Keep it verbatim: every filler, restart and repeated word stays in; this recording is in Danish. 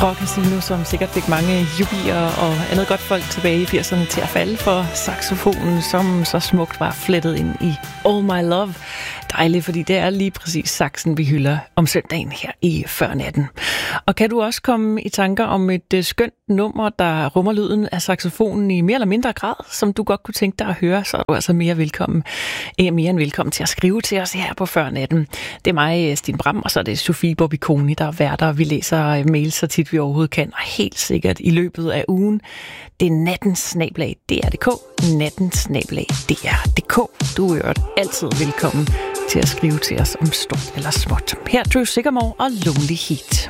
Rock Casino, som sikkert fik mange jubier og andet godt folk tilbage i firserne til at falde for saxofonen, som så smukt var flettet ind i All My Love. Dejligt, fordi det er lige præcis saxen, vi hylder om søndagen her i Før Natten. Og kan du også komme i tanker om et uh, skønt nummer, der rummer lyden af saxofonen i mere eller mindre grad, som du godt kunne tænke dig at høre, så er du altså mere velkommen, mere end velkommen til at skrive til os her på Før Natten. Det er mig, Stine Bram, og så er det Sofie Bobiconi, der er værter. Vi læser mails så tit vi overhovedet kan, og helt sikkert i løbet af ugen. Det er nattens snablag D R punktum D K, nattens snablag D R punktum D K. Du er altid velkommen til at skrive til os om stort eller småt. Her Drew Sycamore og Lonely Heat.